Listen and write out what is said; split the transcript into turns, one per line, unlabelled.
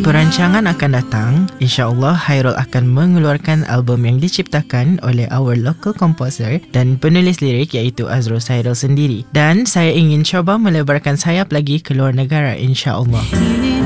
perancangan akan datang, insya-Allah Hairul akan mengeluarkan album yang diciptakan oleh our local composer dan penulis lirik iaitu Azrul Sairil sendiri. Dan saya ingin cuba melebarkan sayap lagi ke luar negara, insya-Allah.